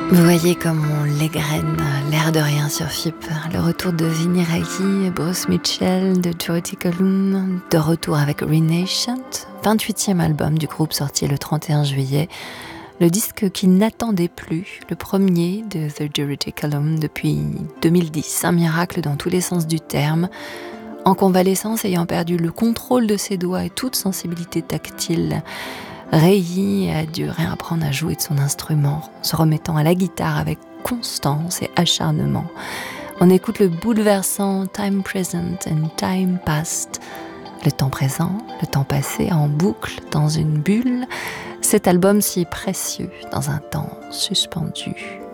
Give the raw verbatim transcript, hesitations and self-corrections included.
Vous voyez comme on l'égrène, l'air de rien sur F I P. Le retour de Vinnie Raggi, Bruce Mitchell, de Jody Colloon, de retour avec Renation, vingt-huitième album du groupe sorti le trente et un juillet. Le disque qu'ils n'attendaient plus, le premier de The Jody Colloon depuis deux mille dix. Un miracle dans tous les sens du terme. En convalescence, ayant perdu le contrôle de ses doigts et toute sensibilité tactile, Raggi a dû réapprendre à jouer de son instrument, se remettant à la guitare avec constance et acharnement. On écoute le bouleversant Time Present and Time Past. Le temps présent, le temps passé en boucle, dans une bulle. Cet album si précieux dans un temps suspendu.